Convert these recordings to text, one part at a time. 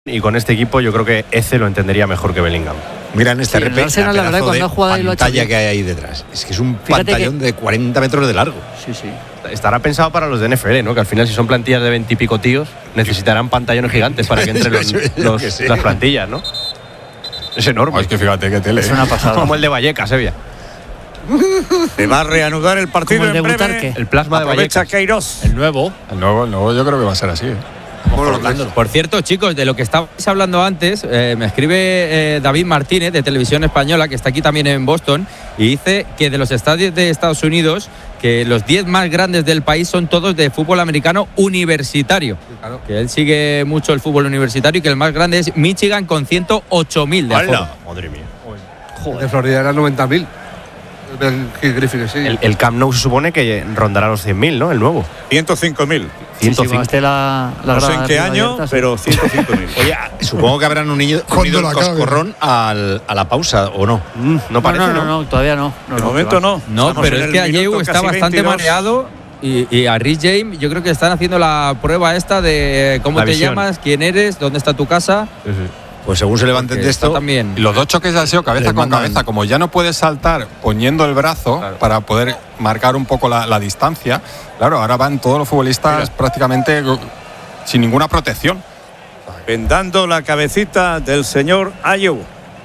Y con este equipo yo creo que Eze lo entendería mejor que Bellingham. Mira en este Sí, repe, Arsenal, la verdad, cuando ha jugado ahí lo ha hecho pantalla bien. que hay ahí detrás. Es que es un Fíjate pantallón de 40 metros de largo. Sí, sí. Estará pensado para los de NFL, ¿no? Que al final, si son plantillas de 20 y pico tíos, necesitarán pantallones gigantes para que entren las plantillas, ¿no? Es enorme. Es que fíjate qué tele. Es una pasada. Como el de Vallecas, Sevilla. Se va a reanudar el partido Como el en de breve. Butarque. El plasma de Aprovecha Vallecas. Queiroz. El nuevo. El nuevo yo creo que va a ser así. Por cierto, chicos, de lo que estabais hablando antes, me escribe David Martínez de Televisión Española, que está aquí también en Boston, y dice que de los estadios de Estados Unidos, que los 10 más grandes del país son todos de fútbol americano universitario. Claro. Que él sigue mucho el fútbol universitario y que el más grande es Michigan con 108.000 de aforo. Madre mía. De Florida eran 90.000. El Griffin, sí. El Camp Nou se supone que rondará los 100.000, ¿no? El nuevo. 105.000. Sí, 105. esté la No sé grada en qué arriba año, abierta, sí. pero 105.000. Oye, supongo que habrán unido el coscorrón a la pausa, ¿o no? No parece, no, todavía no. De momento no. No, Estamos pero en es el que Ayew minuto está casi bastante 22. mareado y a Rhys James yo creo que están haciendo la prueba esta de cómo La te visión. llamas, quién eres, dónde está tu casa. Pues según se levanten Porque de está esto, también. Y los dos choques han sido cabeza Les con mandan- cabeza. Como ya no puedes saltar poniendo el brazo Claro. para poder marcar un poco la distancia, claro, ahora van todos los futbolistas prácticamente sin ninguna protección. Vendando la cabecita del señor Ayew.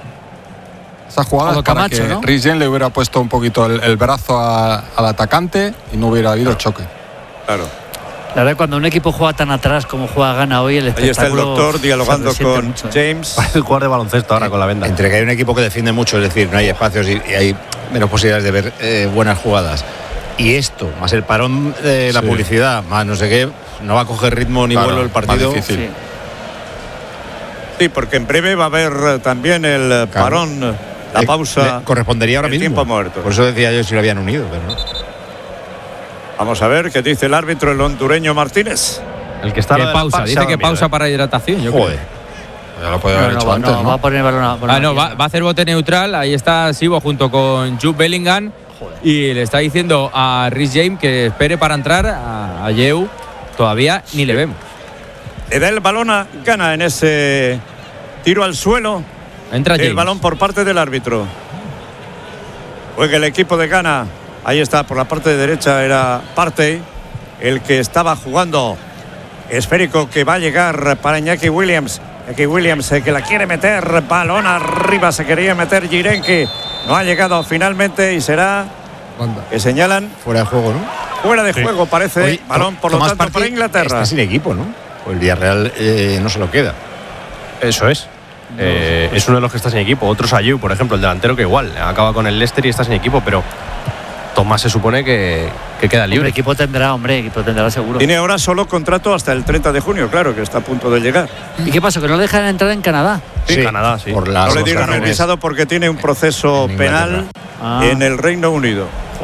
Esa jugada Como es para Camacho, que ¿no? Rhys James le hubiera puesto un poquito el brazo al atacante y no hubiera habido choque. Claro. La verdad, cuando un equipo juega tan atrás como juega Ghana hoy, el Ahí está el espectáculo doctor se dialogando resiente con mucho. James. Parece el jugador de baloncesto ahora con la venda. entre que hay un equipo que defiende mucho, es decir, no hay espacios y hay menos posibilidades de ver buenas jugadas, y esto, más el parón de la Sí. publicidad, más no sé qué, no va a coger ritmo ni Claro, vuelo el más partido. difícil. Sí. Sí, porque en breve va a haber también el parón, la pausa. Le correspondería ahora el mismo. tiempo muerto. Por eso decía yo si lo habían unido, pero no. Vamos a ver qué dice el árbitro, el hondureño Martínez. El que está Que lo de la pausa, paz se dice ha que dormido, pausa para hidratación. Yo Joder. Ya lo podía No, haber no, hecho va, antes, no, ¿no? va a poner el balón a Ah, no, va a hacer bote neutral. Ahí está Sibo junto con Jude Bellingham. Y le está diciendo a Rhys James que espere para entrar. A Ayew todavía ni le vemos. Le da el balón a Ghana en ese tiro al suelo. Entra El James. balón por parte del árbitro. Juega el equipo de Ghana. Ahí está, por la parte de derecha era Partey, el que estaba jugando. Esférico que va a llegar para Iñaki Williams. Iñaki Williams que la quiere meter. Balón arriba, se quería meter Jirenki. No ha llegado finalmente y será que señalan Fuera de juego, ¿no? fuera de juego, parece. Oye, balón, por lo Tomás tanto, Partey para Inglaterra. Está sin equipo, ¿no? Pues el Villarreal no se lo queda. Eso es. Es uno de los que está sin equipo. Otro es Ayew, por ejemplo, el delantero, que igual acaba con el Leicester y está sin equipo, pero Tomás se supone que queda Hombre, libre. equipo tendrá seguro. Tiene ahora solo contrato hasta el 30 de junio, claro, que está a punto de llegar. ¿Y qué pasó? ¿Que no le dejan entrar en Canadá? Sí, Canadá, sí. Por No las le dieron el razones. visado porque tiene un proceso en penal Ah. en el Reino Unido.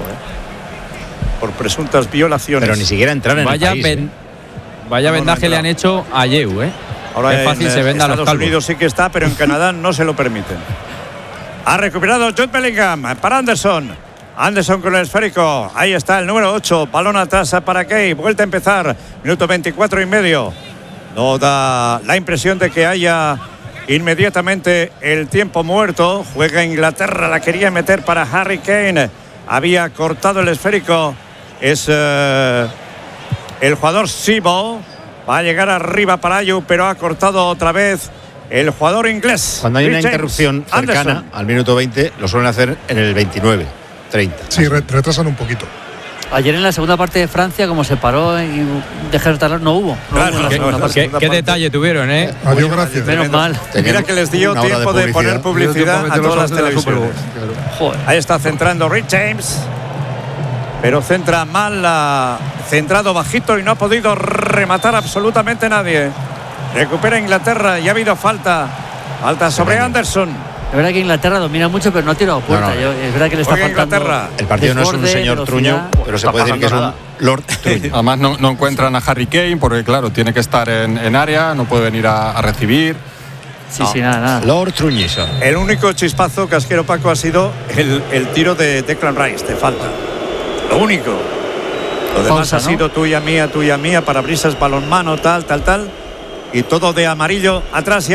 Por presuntas violaciones. Pero ni siquiera entrar en Vaya, el país. vaya No, no, vendaje no, le no. han hecho a Ayew, ¿eh? Ahora Qué fácil en se venda a los Estados calvos. Unidos sí que está, pero en Canadá no se lo permiten. Ha recuperado Jude Bellingham para Anderson. Anderson con el esférico. Ahí está el número 8. Balón atrás para Kay. Vuelta a empezar. Minuto 24 y medio. No da la impresión de que haya inmediatamente el tiempo muerto. Juega Inglaterra. La quería meter para Harry Kane. Había cortado el esférico. Es el jugador Sibo. Va a llegar arriba para Ayew, pero ha cortado otra vez el jugador inglés. Cuando hay una Rhys James. interrupción cercana Anderson. al minuto 20, lo suelen hacer en el 29, 30. Sí, retrasan un poquito. Ayer en la segunda parte de Francia, como se paró y dejaron talar, no hubo. Claro, en la no, segunda no, parte. ¿Qué segunda parte. detalle tuvieron, eh? Adiós, gracias. Menos mal. Mira que les dio Una hora de tiempo de poner publicidad a todas las televisiones. Joder. Ahí está centrando Rhys James. Pero centra mal, centrado bajito y no ha podido rematar absolutamente nadie. Recupera Inglaterra y ha habido falta. Falta sobre Anderson. Es verdad que Inglaterra domina mucho, pero no ha tirado puerta. No, no. Es verdad que le está Juega faltando. Inglaterra. El partido no es un desborde, señor velocidad. truño, pero se puede decir que es un Lord Truño. Además no encuentran a Harry Kane porque claro, tiene que estar en área, no puede venir a recibir. Sí, nada. Lord Truñiso. El único chispazo casquero, Paco, ha sido el tiro de Declan Rice de falta. Lo único. Lo demás Pausa, ha ¿no? sido tuya, mía, parabrisas, balonmano, tal. y todo de amarillo atrás.